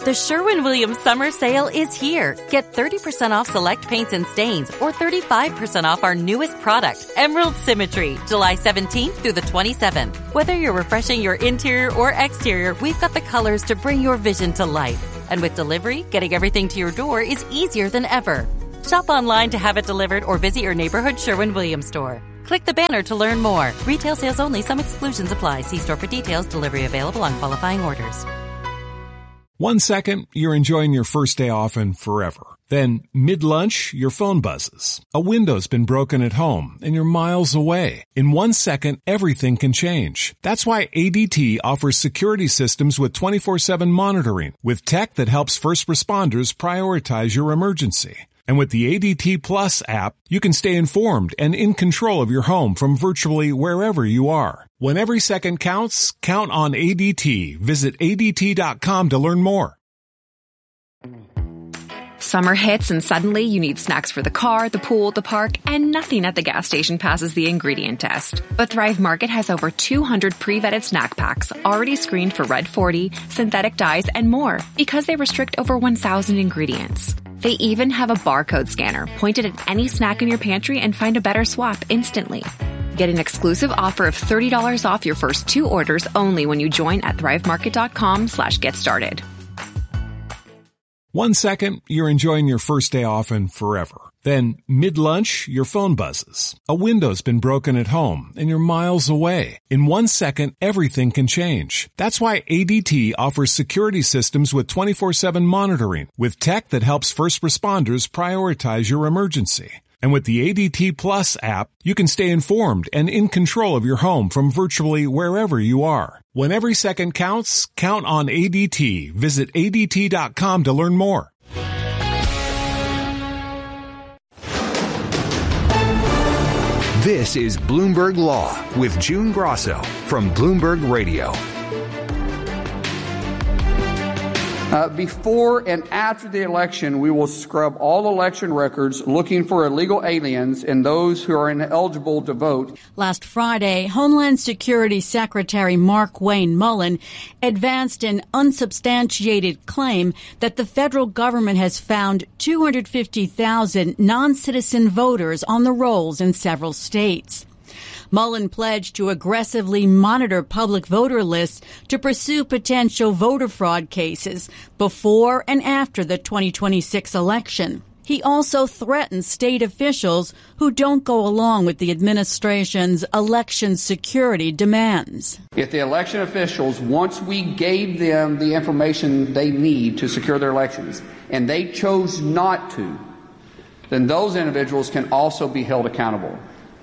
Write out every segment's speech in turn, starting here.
The Sherwin-Williams Summer Sale is here. Get 30% off select paints and stains or 35% off our newest product, Emerald Symmetry, July 17th through the 27th. Whether you're refreshing your interior or exterior, we've got the colors to bring your vision to life. And with delivery, getting everything to your door is easier than ever. Shop online to have it delivered or visit your neighborhood Sherwin-Williams store. Click the banner to learn more. Retail sales only. Some exclusions apply. See store for details. Delivery available on qualifying orders. 1 second, you're enjoying your first day off and forever. Then, mid-lunch, your phone buzzes. A window's been broken at home and you're miles away. In 1 second, everything can change. That's why ADT offers security systems with 24/7 monitoring, with tech that helps first responders prioritize your emergency. And with the ADT Plus app, you can stay informed and in control of your home from virtually wherever you are. When every second counts, count on ADT. Visit ADT.com to learn more. Summer hits and suddenly you need snacks for the car, the pool, the park, and nothing at the gas station passes the ingredient test. But Thrive Market has over 200 pre-vetted snack packs already screened for Red 40, synthetic dyes, and more because they restrict over 1,000 ingredients. They even have a barcode scanner pointed at any snack in your pantry and find a better swap instantly. Get an exclusive offer of $30 off your first 2 orders only when you join at thrivemarket.com/get started. 1 second, you're enjoying your first day off and forever. Then, mid-lunch, your phone buzzes. A window's been broken at home and you're miles away. In 1 second, everything can change. That's why ADT offers security systems with 24/7 monitoring, with tech that helps first responders prioritize your emergency. And with the ADT Plus app, you can stay informed and in control of your home from virtually wherever you are. When every second counts, count on ADT. Visit ADT.com to learn more. This is Bloomberg Law with June Grosso from Bloomberg Radio. Before and after the election, we will scrub all election records looking for illegal aliens and those who are ineligible to vote. Last Friday, Homeland Security Secretary Mark Wayne Mullen advanced an unsubstantiated claim that the federal government has found 250,000 non-citizen voters on the rolls in several states. Mullen pledged to aggressively monitor public voter lists to pursue potential voter fraud cases before and after the 2026 election. He also threatened state officials who don't go along with the administration's election security demands. If the election officials, once we gave them the information they need to secure their elections, and they chose not to, then those individuals can also be held accountable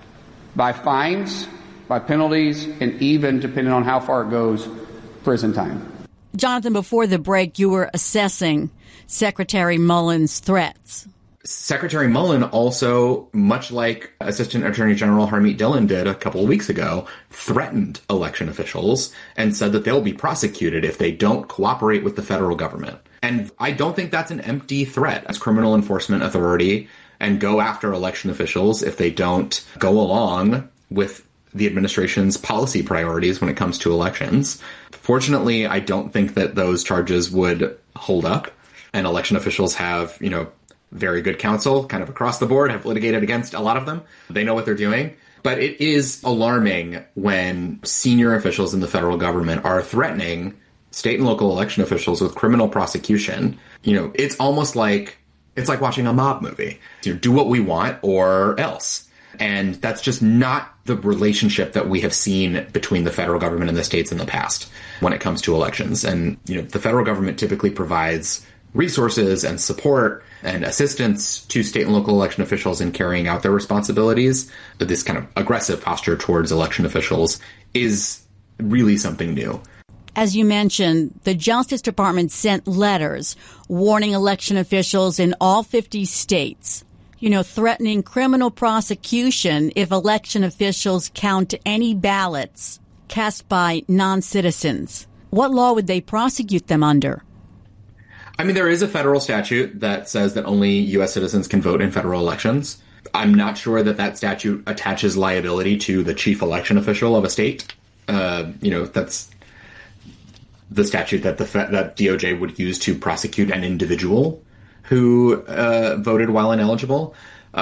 by fines, by penalties, and even, depending on how far it goes, prison time. Jonathan, before the break, you were assessing Secretary Mullen's threats. Secretary Mullen also, much like Assistant Attorney General Harmeet Dillon did a couple of weeks ago, threatened election officials and said that they'll be prosecuted if they don't cooperate with the federal government. And I don't think that's an empty threat as criminal enforcement authority and go after election officials if they don't go along with the administration's policy priorities when it comes to elections. Fortunately, I don't think that those charges would hold up. And election officials have, very good counsel kind of across the board, have litigated against a lot of them. They know what they're doing. But it is alarming when senior officials in the federal government are threatening state and local election officials with criminal prosecution. It's almost like it's like watching a mob movie. Do what we want or else. And that's just not the relationship that we have seen between the federal government and the states in the past when it comes to elections. And, the federal government typically provides resources and support and assistance to state and local election officials in carrying out their responsibilities. But this kind of aggressive posture towards election officials is really something new. As you mentioned, the Justice Department sent letters warning election officials in all 50 states, threatening criminal prosecution if election officials count any ballots cast by non-citizens. What law would they prosecute them under? There is a federal statute that says that only U.S. citizens can vote in federal elections. I'm not sure that statute attaches liability to the chief election official of a state. the statute that that DOJ would use to prosecute an individual who voted while ineligible.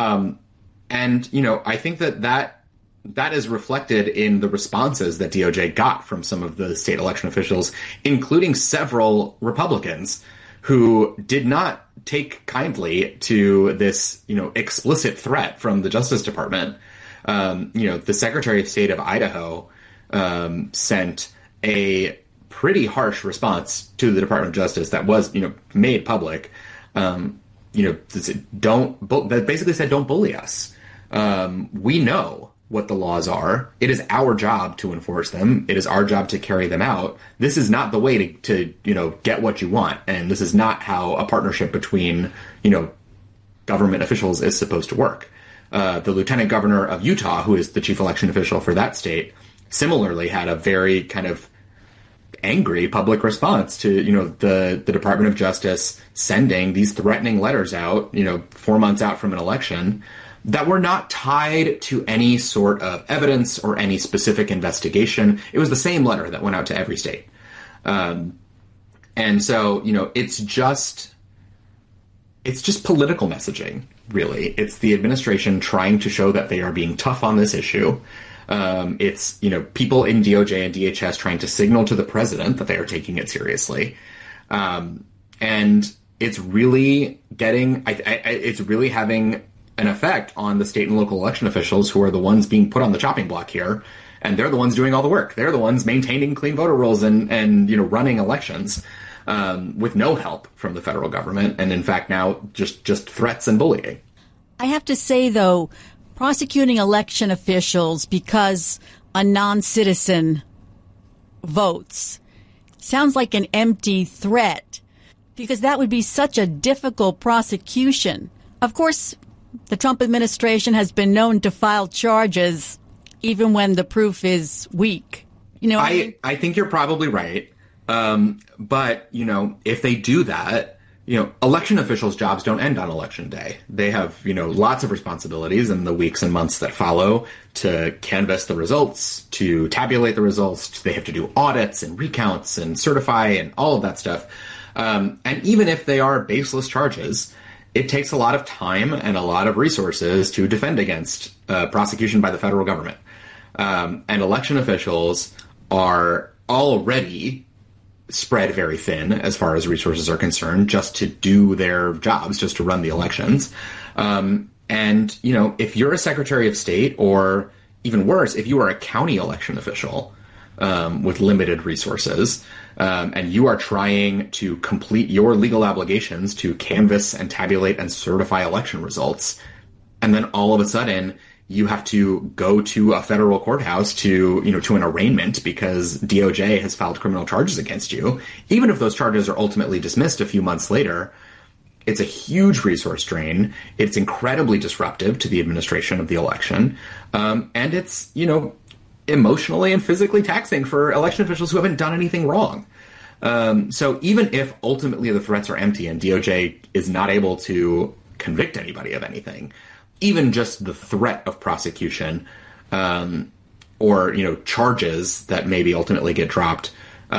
And, you know, I think that is reflected in the responses that DOJ got from some of the state election officials, including several Republicans who did not take kindly to this, you know, explicit threat from the Justice Department. You know, the Secretary of State of Idaho sent a pretty harsh response to the Department of Justice that was, you know, made public. You know, that basically said, don't bully us. We know what the laws are. It is our job to enforce them. It is our job to carry them out. This is not the way to you know, get what you want. And this is not how a partnership between, you know, government officials is supposed to work. The lieutenant governor of Utah, who is the chief election official for that state, similarly had a very kind of angry public response to, you know, the Department of Justice sending these threatening letters out, you know, 4 months out from an election that were not tied to any sort of evidence or any specific investigation. It was the same letter that went out to every state. And so, you know, it's just political messaging, really. It's the administration trying to show that they are being tough on this issue. It's, you know, people in DOJ and DHS trying to signal to the president that they are taking it seriously. And it's really it's really having an effect on the state and local election officials, who are the ones being put on the chopping block here. And they're the ones doing all the work. They're the ones maintaining clean voter rolls and you know, running elections, with no help from the federal government. And in fact, now just threats and bullying. I have to say, though, prosecuting election officials because a non-citizen votes sounds like an empty threat, because that would be such a difficult prosecution. Of course, the Trump administration has been known to file charges even when the proof is weak. You know, I think you're probably right. But, you know, if they do that, you know, election officials' jobs don't end on election day. They have, you know, lots of responsibilities in the weeks and months that follow to canvass the results, to tabulate the results. They have to do audits and recounts and certify and all of that stuff. And even if they are baseless charges, it takes a lot of time and a lot of resources to defend against prosecution by the federal government. And election officials are already spread very thin as far as resources are concerned, just to do their jobs, just to run the elections. And, you know, if you're a Secretary of State, or even worse, if you are a county election official with limited resources, and you are trying to complete your legal obligations to canvass and tabulate and certify election results, and then all of a sudden you have to go to a federal courthouse to, you know, to an arraignment because DOJ has filed criminal charges against you, even if those charges are ultimately dismissed a few months later, it's a huge resource drain. It's incredibly disruptive to the administration of the election. And it's, you know, emotionally and physically taxing for election officials who haven't done anything wrong. So even if ultimately the threats are empty and DOJ is not able to convict anybody of anything, even just the threat of prosecution, or, you know, charges that maybe ultimately get dropped,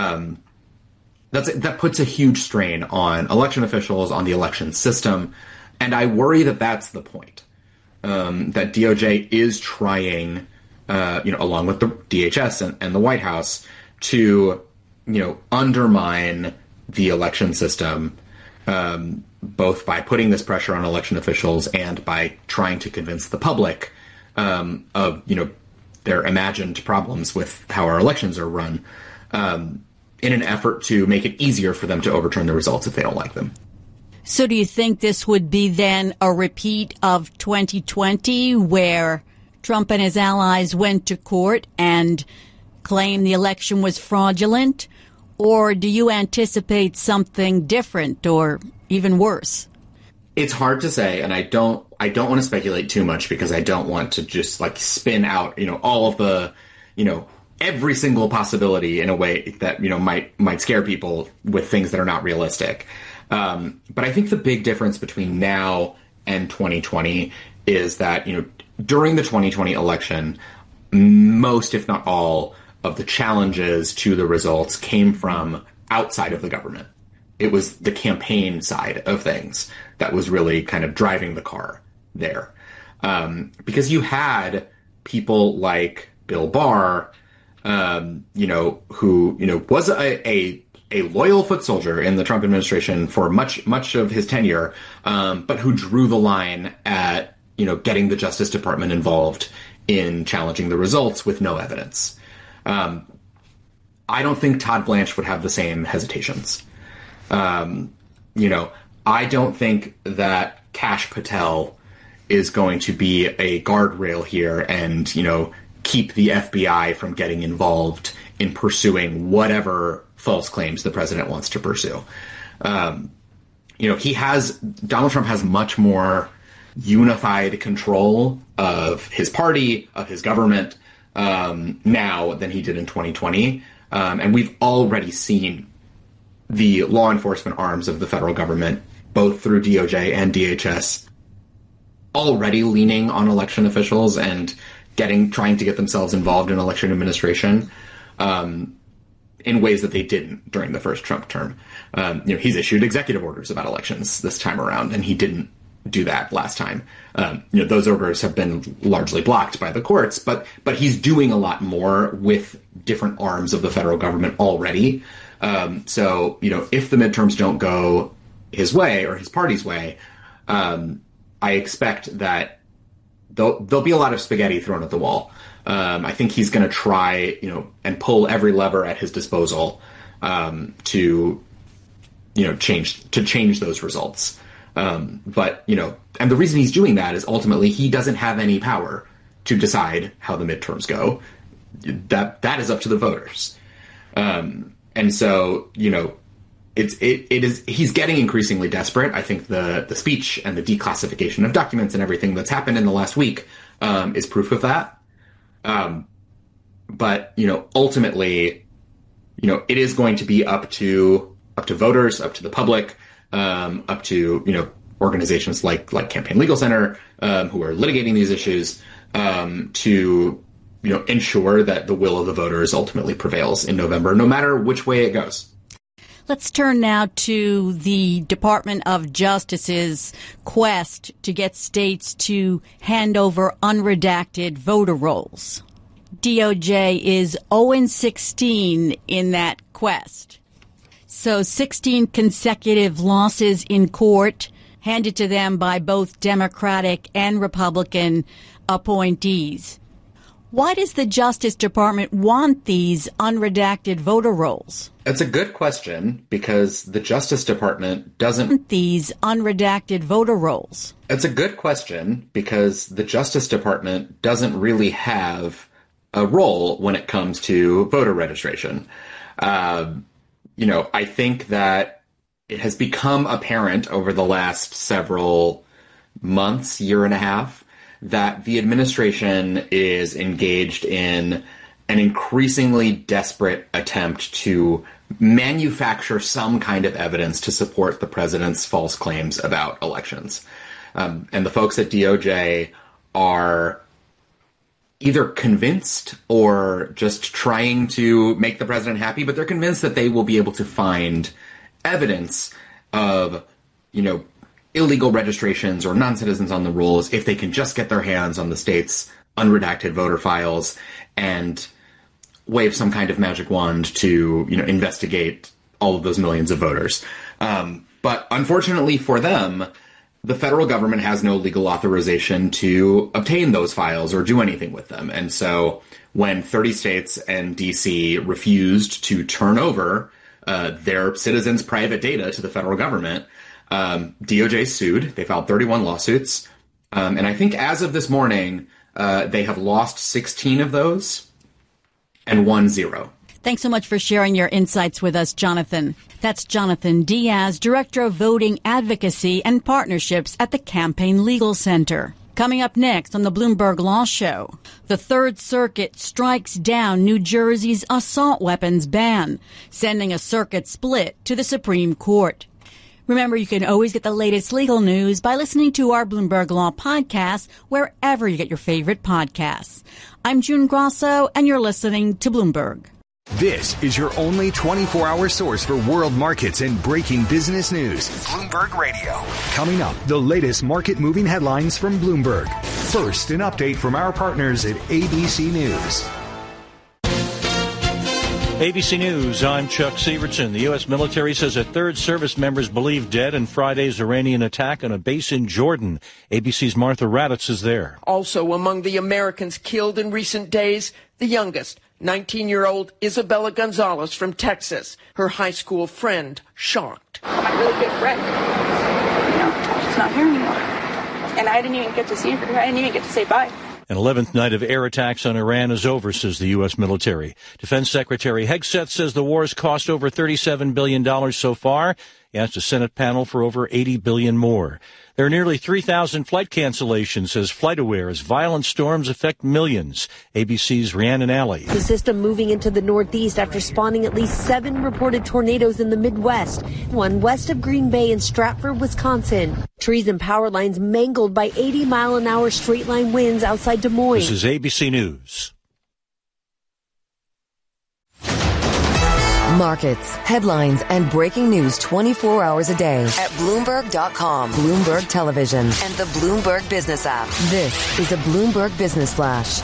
that puts a huge strain on election officials, on the election system. And I worry that that's the point, that DOJ is trying, you know, along with the DHS and the White House, to, you know, undermine the election system, both by putting this pressure on election officials and by trying to convince the public of, you know, their imagined problems with how our elections are run, in an effort to make it easier for them to overturn the results if they don't like them. So do you think this would be then a repeat of 2020, where Trump and his allies went to court and claimed the election was fraudulent? Or do you anticipate something different or even worse? It's hard to say, and I don't want to speculate too much, because I don't want to just like spin out, you know, all of the, you know, every single possibility in a way that, you know, might scare people with things that are not realistic. But I think the big difference between now and 2020 is that, you know, during the 2020 election, most, if not all, of the challenges to the results came from outside of the government. It was the campaign side of things that was really kind of driving the car there. Because you had people like Bill Barr, who, was a loyal foot soldier in the Trump administration for much of his tenure, but who drew the line at, getting the Justice Department involved in challenging the results with no evidence. I don't think Todd Blanche would have the same hesitations. I don't think that Kash Patel is going to be a guardrail here and, keep the FBI from getting involved in pursuing whatever false claims the president wants to pursue. Donald Trump has much more unified control of his party, of his government, now than he did in 2020. And we've already seen the law enforcement arms of the federal government, both through DOJ and DHS, already leaning on election officials and trying to get themselves involved in election administration, in ways that they didn't during the first Trump term. He's issued executive orders about elections this time around, and he didn't do that last time. Those orders have been largely blocked by the courts, but he's doing a lot more with different arms of the federal government already. So if the midterms don't go his way or his party's way, I expect that there'll be a lot of spaghetti thrown at the wall. I think he's going to try, and pull every lever at his disposal to change those results. And the reason he's doing that is ultimately he doesn't have any power to decide how the midterms go. That is up to the voters. And so, he's getting increasingly desperate. I think the speech and the declassification of documents and everything that's happened in the last week is proof of that. But ultimately, it is going to be up to voters, up to the public, up to, organizations like Campaign Legal Center, who are litigating these issues, to, ensure that the will of the voters ultimately prevails in November, no matter which way it goes. Let's turn now to the Department of Justice's quest to get states to hand over unredacted voter rolls. DOJ is 0-16 in that quest. So 16 consecutive losses in court handed to them by both Democratic and Republican appointees. Why does the Justice Department want these unredacted voter rolls? That's a good question, because the Justice Department doesn't... These unredacted voter rolls. It's a good question, because the Justice Department doesn't really have a role when it comes to voter registration. I think that it has become apparent over the last several months, year and a half, that the administration is engaged in an increasingly desperate attempt to manufacture some kind of evidence to support the president's false claims about elections. And the folks at DOJ are either convinced or just trying to make the president happy, but they're convinced that they will be able to find evidence of, illegal registrations or non-citizens on the rolls if they can just get their hands on the state's unredacted voter files and wave some kind of magic wand to, investigate all of those millions of voters. But unfortunately for them, the federal government has no legal authorization to obtain those files or do anything with them. And so when 30 states and DC refused to turn over their citizens' private data to the federal government, DOJ sued. They filed 31 lawsuits. And I think as of this morning, they have lost 16 of those and won 0. Thanks so much for sharing your insights with us, Jonathan. That's Jonathan Diaz, Director of Voting Advocacy and Partnerships at the Campaign Legal Center. Coming up next on the Bloomberg Law Show, the Third Circuit strikes down New Jersey's assault weapons ban, sending a circuit split to the Supreme Court. Remember, you can always get the latest legal news by listening to our Bloomberg Law podcast wherever you get your favorite podcasts. I'm June Grosso, and you're listening to Bloomberg. This is your only 24-hour source for world markets and breaking business news. Bloomberg Radio. Coming up, the latest market-moving headlines from Bloomberg. First, an update from our partners at ABC News. ABC News, I'm Chuck Severson. The U.S. military says a third service member is believed dead in Friday's Iranian attack on a base in Jordan. ABC's Martha Raddatz is there. Also among the Americans killed in recent days, the youngest, 19-year-old Isabella Gonzalez from Texas. Her high school friend shocked. My really good friend, she's not here anymore. And I didn't even get to see her. I didn't even get to say bye. An 11th night of air attacks on Iran is over, says the U.S. military. Defense Secretary Hegseth says the war has cost over $37 billion so far. He asked a Senate panel for over $80 billion more. There are nearly 3,000 flight cancellations, says FlightAware, as violent storms affect millions. ABC's Rhiannon Alley. The system moving into the Northeast after spawning at least 7 reported tornadoes in the Midwest. One west of Green Bay in Stratford, Wisconsin. Trees and power lines mangled by 80-mile-an-hour straight-line winds outside Des Moines. This is ABC News. Markets, headlines, and breaking news 24 hours a day at Bloomberg.com, Bloomberg Television, and the Bloomberg Business app. This is a Bloomberg Business Flash.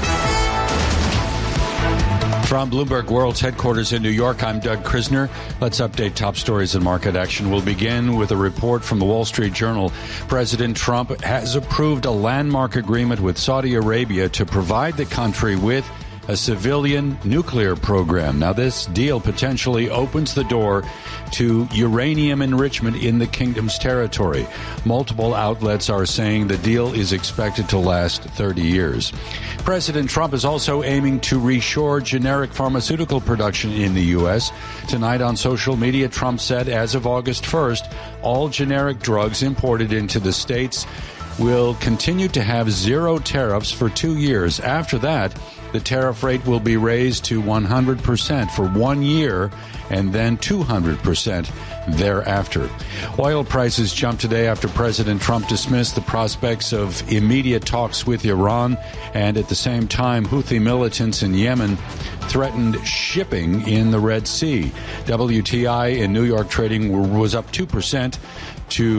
From Bloomberg World's headquarters in New York, I'm Doug Krisner. Let's update top stories and market action. We'll begin with a report from the Wall Street Journal. President Trump has approved a landmark agreement with Saudi Arabia to provide the country with a civilian nuclear program. Now, this deal potentially opens the door to uranium enrichment in the kingdom's territory. Multiple outlets are saying the deal is expected to last 30 years. President Trump is also aiming to reshore generic pharmaceutical production in the U.S. Tonight on social media, Trump said as of August 1st, all generic drugs imported into the states will continue to have zero tariffs for 2 years. After that, the tariff rate will be raised to 100% for 1 year and then 200% thereafter. Oil prices jumped today after President Trump dismissed the prospects of immediate talks with Iran, and at the same time, Houthi militants in Yemen threatened shipping in the Red Sea. WTI in New York trading was up 2% to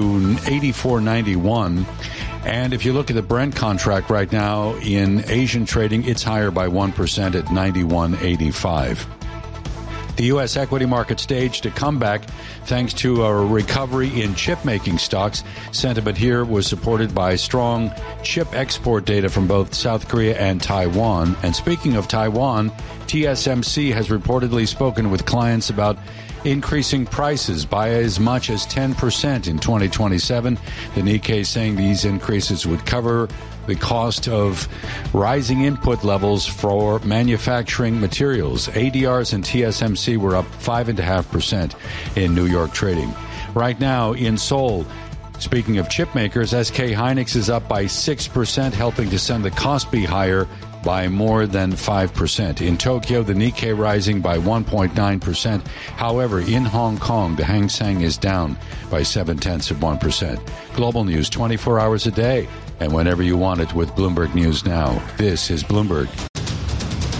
84.91. And if you look at the Brent contract right now in Asian trading, it's higher by 1% at 91.85. The U.S. equity market staged a comeback thanks to a recovery in chip-making stocks. Sentiment here was supported by strong chip export data from both South Korea and Taiwan. And speaking of Taiwan, TSMC has reportedly spoken with clients about increasing prices by as much as 10% in 2027. The Nikkei saying these increases would cover the cost of rising input levels for manufacturing materials. ADRs and TSMC were up 5.5% in New York trading. Right now in Seoul, speaking of chip makers, SK Hynix is up by 6%, helping to send the Kospi higher by more than 5%. In Tokyo, the Nikkei rising by 1.9%. However, in Hong Kong, the Hang Seng is down by 0.7%. Global news 24 hours a day and whenever you want it with Bloomberg News Now. This is Bloomberg.